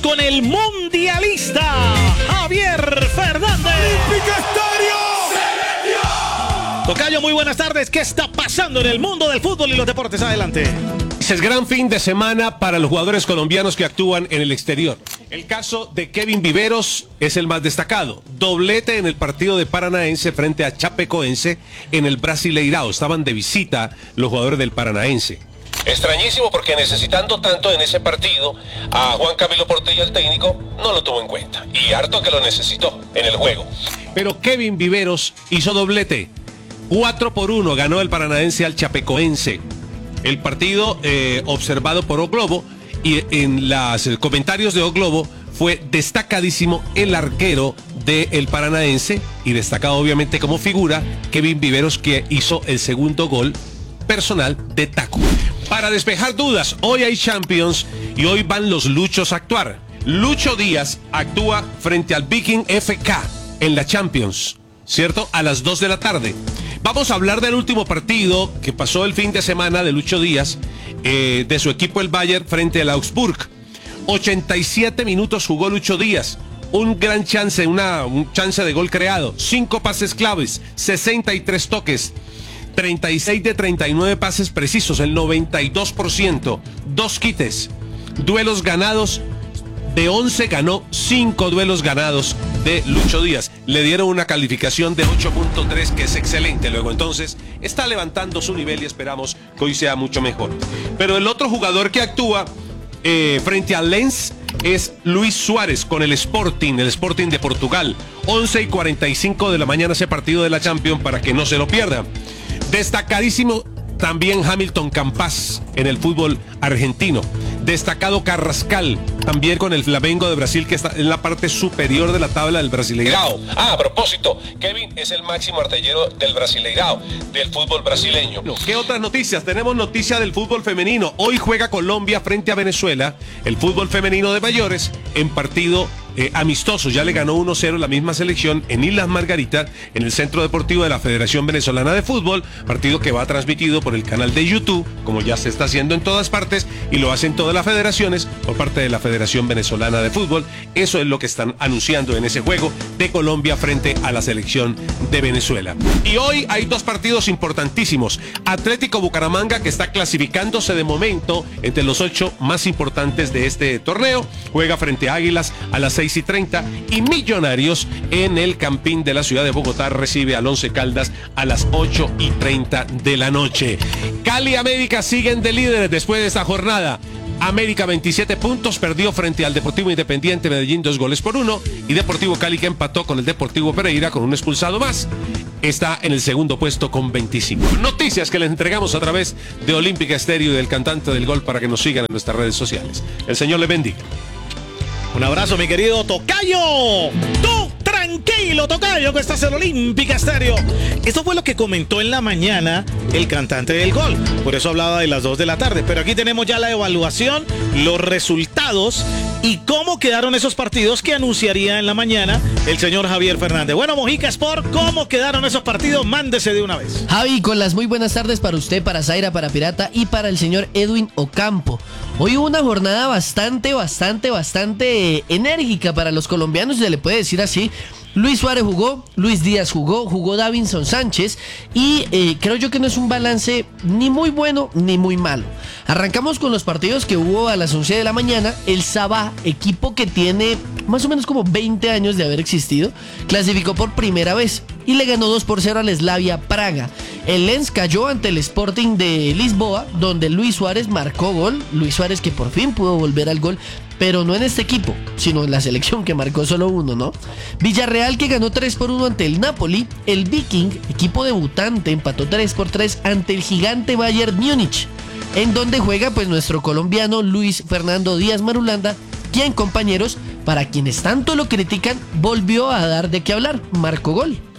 con el mundialista Javier Fernández. ¡Olímpica Estéreo! Tocayo, muy buenas tardes. ¿Qué está pasando en el mundo del fútbol y los deportes? Adelante. Es gran fin de semana para los jugadores colombianos que actúan en el exterior. El caso de Kevin Viveros es el más destacado. Doblete en el partido de Paranaense frente a Chapecoense en el Brasileirao. Estaban de visita los jugadores del Paranaense. Extrañísimo porque necesitando tanto en ese partido, a Juan Camilo Portilla, el técnico, no lo tuvo en cuenta. Y harto que lo necesitó en el juego. Pero Kevin Viveros hizo doblete. 4-1 ganó el Paranaense al Chapecoense. El partido observado por O Globo, y en los comentarios de O Globo fue destacadísimo el arquero del Paranaense y destacado obviamente como figura Kevin Viveros, que hizo el segundo gol personal de taco. Para despejar dudas, hoy hay Champions y hoy van los Luchos a actuar. Lucho Díaz actúa frente al Viking FK en la Champions, ¿cierto? A las 2 de la tarde. Vamos a hablar del último partido que pasó el fin de semana de Lucho Díaz, de su equipo el Bayern frente al Augsburg. 87 minutos jugó Lucho Díaz, un gran chance, un chance de gol creado, 5 pases claves, 63 toques, 36 de 39 pases precisos, el 92%, 2 quites, duelos ganados. De 11 ganó 5 duelos ganados de Lucho Díaz. Le dieron una calificación de 8.3, que es excelente. Luego entonces está levantando su nivel y esperamos que hoy sea mucho mejor. Pero el otro jugador que actúa frente al Lens es Luis Suárez con el Sporting de Portugal. 11:45 de la mañana ese partido de la Champions para que no se lo pierdan. Destacadísimo también Hamilton Campas en el fútbol argentino. Destacado Carrascal, también con el Flamengo de Brasil, que está en la parte superior de la tabla del Brasileirao. A propósito, Kevin es el máximo artillero del Brasileirao, del fútbol brasileño. ¿Qué otras noticias? Tenemos noticia del fútbol femenino. Hoy juega Colombia frente a Venezuela, el fútbol femenino de mayores, en partido amistoso. Ya le ganó 1-0 la misma selección en Islas Margaritas, en el Centro Deportivo de la Federación Venezolana de Fútbol, partido que va transmitido por el canal de YouTube, como ya se está haciendo en todas partes, y lo hacen todas las federaciones por parte de la Federación Venezolana de Fútbol. Eso es lo que están anunciando en ese juego de Colombia frente a la selección de Venezuela. Y hoy hay 2 partidos importantísimos. Atlético Bucaramanga, que está clasificándose de momento entre los 8 más importantes de este torneo, juega frente a Águilas a las 6:30, y Millonarios en el Campín de la ciudad de Bogotá recibe al Once Caldas a las 8:30 de la noche. Cali y América siguen de líderes después de esta jornada. América 27 puntos, perdió frente al Deportivo Independiente Medellín 2-1, y Deportivo Cali, que empató con el Deportivo Pereira con un expulsado más, está en el segundo puesto con 25. Noticias que les entregamos a través de Olímpica Estéreo y del cantante del gol para que nos sigan en nuestras redes sociales. El Señor les bendiga. Un abrazo, mi querido Tocayo. Tú tranquilo, Tocayo, que estás en Olímpica Estéreo. Esto fue lo que comentó en la mañana el cantante del gol. Por eso hablaba de las 2 de la tarde. Pero aquí tenemos ya la evaluación, los resultados y cómo quedaron esos partidos que anunciaría en la mañana el señor Javier Fernández. Bueno, Mojica Sport, ¿cómo quedaron esos partidos? Mándese de una vez. Javi, con las muy buenas tardes para usted, para Zaira, para Pirata y para el señor Edwin Ocampo. Hoy hubo una jornada bastante enérgica para los colombianos, se le puede decir así. Luis Suárez jugó, Luis Díaz jugó Davinson Sánchez y creo yo que no es un balance ni muy bueno ni muy malo. Arrancamos con los partidos que hubo a las 11 de la mañana. El Sabah, equipo que tiene más o menos como 20 años de haber existido, clasificó por primera vez y le ganó 2-0 al Slavia Praga. El Lens cayó ante el Sporting de Lisboa, donde Luis Suárez marcó gol. Luis Suárez, que por fin pudo volver al gol, pero no en este equipo, sino en la selección, que marcó solo uno, ¿no? Villarreal, que ganó 3-1 ante el Napoli. El Viking, equipo debutante, empató 3-3 ante el gigante Bayern Múnich, en donde juega pues nuestro colombiano Luis Fernando Díaz Marulanda, quien, compañeros, para quienes tanto lo critican, volvió a dar de qué hablar, marcó gol.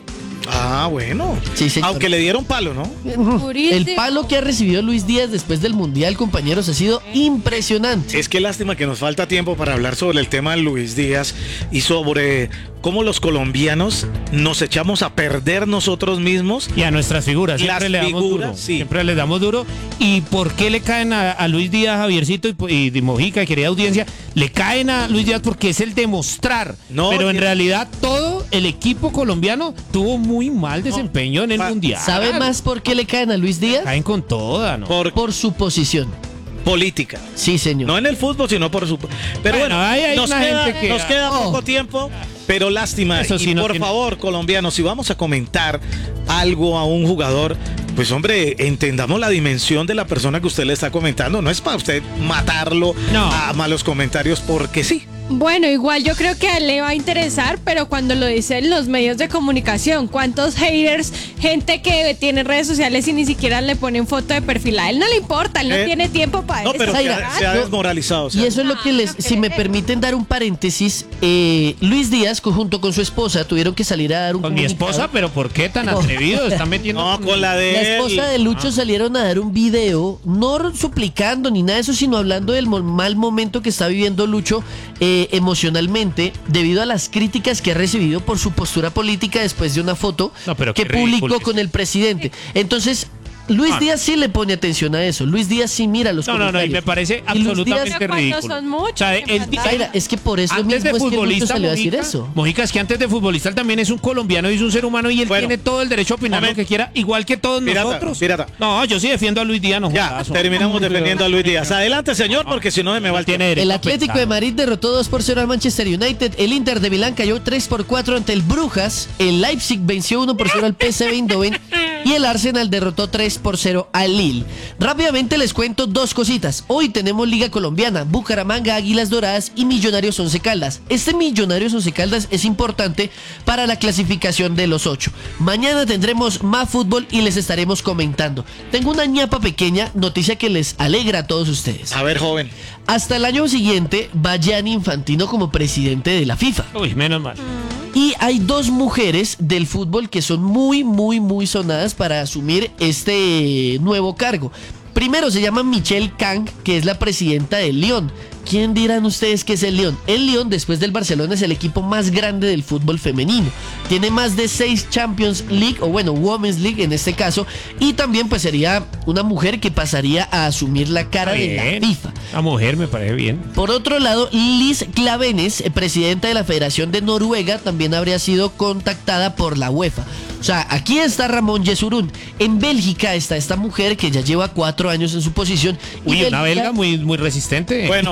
Ah, bueno. Sí, señor. Aunque le dieron palo, ¿no? El palo que ha recibido Luis Díaz después del Mundial, compañeros, ha sido impresionante. Es que lástima que nos falta tiempo para hablar sobre el tema de Luis Díaz y sobre cómo los colombianos nos echamos a perder nosotros mismos. Y a nuestras figuras, Las siempre le damos figuras, duro. sí. Siempre les damos duro. ¿Y por qué le caen a Luis Díaz, Javiercito y Mojica, querida audiencia? Le caen a Luis Díaz porque es el demostrar. No, pero en que- realidad todo el equipo colombiano tuvo muy mal desempeño en el Mundial. ¿Sabe más por qué le caen a Luis Díaz? Caen con toda, ¿no? Por Por su posición. política. Sí, señor. No en el fútbol, sino por su... Pero Bueno, bueno, ahí hay nos, una queda, gente que- nos queda Oh. poco tiempo, pero lástima. Eso sí, y no por tiene- favor, colombianos, si vamos a comentar algo a un jugador, pues hombre, entendamos la dimensión de la persona que usted le está comentando. No es para usted matarlo No. a malos comentarios porque sí. Bueno, igual yo creo que a él le va a interesar, pero cuando lo dicen los medios de comunicación, ¿cuántos haters, gente que tiene redes sociales y ni siquiera le ponen foto de perfil? A él no le importa, él no tiene tiempo para No, eso. pero Zaira, se ha yo- desmoralizado. o sea. Y eso es lo que les, si me permiten dar un paréntesis, Luis Díaz junto con su esposa tuvieron que salir a dar un Con mi comunicado. esposa, pero ¿por qué tan No. atrevido? Están metiendo. No, con la de La él. esposa de Lucho salieron a dar un video, no suplicando ni nada de eso, sino hablando del mal momento que está viviendo Lucho emocionalmente, debido a las críticas que ha recibido por su postura política después de una foto No, pero que qué ridículo publicó es. con el presidente. Entonces, Luis Ah. Díaz sí le pone atención a eso. Luis Díaz sí mira los No, y comentarios. me parece Y Luis absolutamente Díaz- ridículo. Son muchos, O sea, que él- mandaron. Zaira, es que por eso Antes de mismo es que Lucho futbolista, salió a decir Mojica, eso. Mojica, es que antes de futbolista él también es un colombiano y es un ser humano y él Bueno, tiene todo el derecho a opinar momento. lo que quiera, igual que todos Pirata, nosotros. pirata. No, yo sí defiendo a Luis Díaz, no Ya, jodas, terminamos hombre. defendiendo a Luis Díaz. Adelante, señor, porque si no se me va el Tiene tiempo. derecho El a Atlético pensar. de Madrid derrotó 2-0 al Manchester United. El Inter de Milán cayó 3-4 ante el Brujas. El Leipzig venció 1-0 al PSV Eindhoven. Y el Arsenal derrotó 3-0 al Lille. Rápidamente les cuento dos cositas. Hoy tenemos Liga Colombiana, Bucaramanga, Águilas Doradas y Millonarios Once Caldas. Este Millonarios Once Caldas es importante para la clasificación de los 8. Mañana tendremos más fútbol y les estaremos comentando. Tengo una ñapa pequeña, noticia que les alegra a todos ustedes. A ver, joven. Hasta el año siguiente va Gianni Infantino como presidente de la FIFA. Uy, menos mal. Y hay dos mujeres del fútbol que son muy sonadas para asumir este nuevo cargo. Primero se llama Michelle Kang, que es la presidenta del Lyon. ¿Quién dirán ustedes que es el Lyon? El Lyon, después del Barcelona, es el equipo más grande del fútbol femenino. Tiene más de 6 Champions League, o bueno, Women's League en este caso. Y también pues sería una mujer que pasaría a asumir la cara de la Bien. FIFA. La mujer me parece bien. Por otro lado, Liz Klavenes, presidenta de la Federación de Noruega, también habría sido contactada por la UEFA. O sea, aquí está Ramón Yesurún. En Bélgica está esta mujer que ya lleva 4 años en su posición. y Uy, una Bélgica belga muy resistente. Bueno,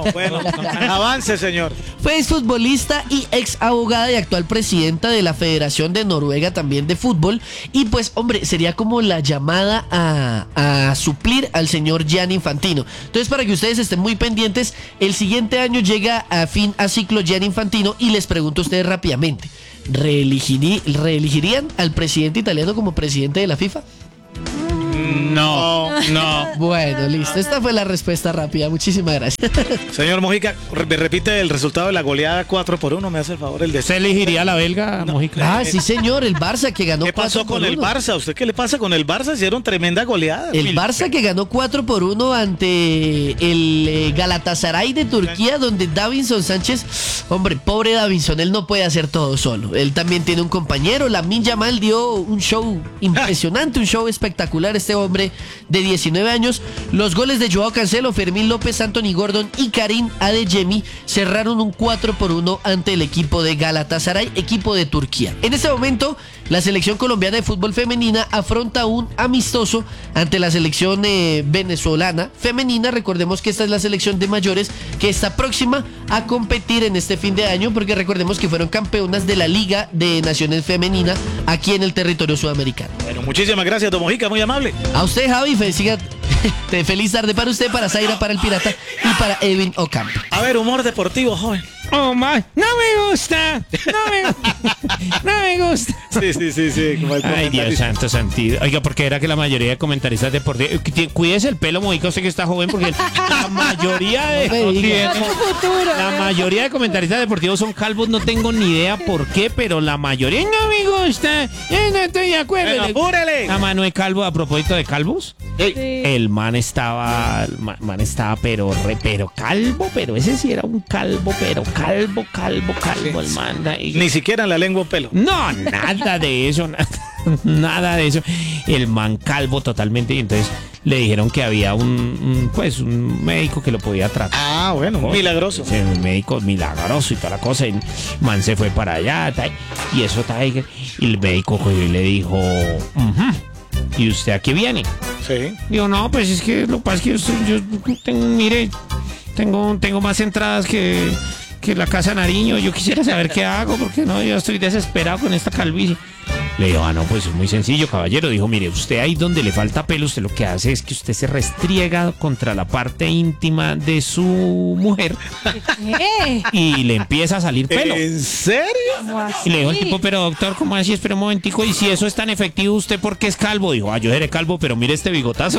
avance, señor. fue exfutbolista y ex abogada y actual presidenta de la Federación de Noruega también de fútbol. Y pues, hombre, sería como la llamada a suplir al señor Gianni Infantino. Entonces, para que ustedes estén muy pendientes, el siguiente año llega a fin a ciclo Gianni Infantino y les pregunto a ustedes rápidamente, ¿reelegirían al presidente italiano como presidente de la FIFA? No, no. Bueno, listo. Esta fue la respuesta rápida. Muchísimas gracias. Señor Mojica, me repite el resultado de la goleada 4-1, me hace el favor el de... ¿Usted elegiría a la belga, Mojica? Ah, sí, señor. El Barça que ganó ¿Qué pasó 4-1. con el Barça? ¿Usted qué le pasa con el Barça? Hicieron tremenda goleada. El Barça que ganó 4-1 ante el Galatasaray de Turquía, donde Davinson Sánchez, hombre, pobre Davinson, él no puede hacer todo solo. Él también tiene un compañero. Lamine Yamal dio un show impresionante, un show espectacular. Este hombre de 19 años. Los goles de Joao Cancelo, Fermín López, Anthony Gordon y Karim Adeyemi cerraron un 4-1 ante el equipo de Galatasaray, equipo de Turquía. En este momento, la selección colombiana de fútbol femenina afronta un amistoso ante la selección venezolana femenina. Recordemos que esta es la selección de mayores que está próxima a competir en este fin de año, porque recordemos que fueron campeonas de la Liga de Naciones Femenina aquí en el territorio sudamericano. Bueno, muchísimas gracias, don Mojica, muy amable. A usted, Javi, feliz tarde para usted, para Zaira, para el Pirata y para Edwin Ocampo. A ver, humor deportivo, joven. Oh my, no me gusta. No me gusta. Sí. Como el Ay, Dios santo, sentido. Oiga, porque era que la mayoría de comentaristas deportivos. Cuídese el pelo, Mojica, usted que está joven, porque la mayoría de. No me diga. La mayoría de comentaristas deportivos son calvos, no tengo ni idea por qué, pero la mayoría no me gusta. Yo no estoy de acuerdo. Bueno, apúrele. A Manuel Calvo, a propósito de calvos. Sí. El man estaba, pero calvo, pero ese sí era un calvo, pero calvo, el man. Ni siquiera en la lengua o pelo. No, nada de eso, nada de eso. El man calvo totalmente, y entonces le dijeron que había un médico que lo podía tratar. Ah, bueno, milagroso. Sí, un médico milagroso y toda la cosa. Y el man se fue para allá, y eso, y el médico cogió y le dijo, ¿y usted a qué viene? Sí. Digo, no, pues es que lo que pasa es que yo tengo más entradas que la Casa Nariño. Yo quisiera saber qué hago, porque no, yo estoy desesperado con esta calvicie. Le digo, no, pues es muy sencillo, caballero. Dijo, mire, usted ahí donde le falta pelo, usted lo que hace es que usted se restriega contra la parte íntima de su mujer y le empieza a salir pelo. ¿En serio? Y le dijo el tipo, pero doctor, ¿cómo así? Espera un momentico, y si eso es tan efectivo, ¿usted por qué es calvo? Dijo, yo seré calvo, pero mire este bigotazo.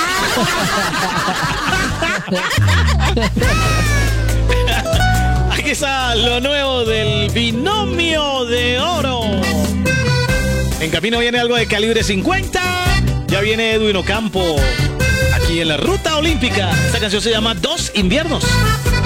Aquí está lo nuevo del binomio de oro. En camino viene algo de calibre 50. Ya viene Edwin Ocampo aquí en la ruta olímpica. Esta canción se llama Dos Inviernos.